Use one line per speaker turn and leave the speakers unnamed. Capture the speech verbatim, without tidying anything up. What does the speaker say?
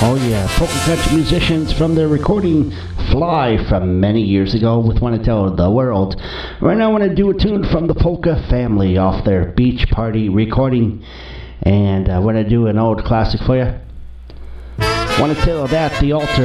Oh yeah, polka country musicians from their recording Fly from many years ago with Want to Tell the World. Right now I want to do a tune from the Polka Family off their Beach Party recording. And I want to do an old classic for you. Want to tell that the altar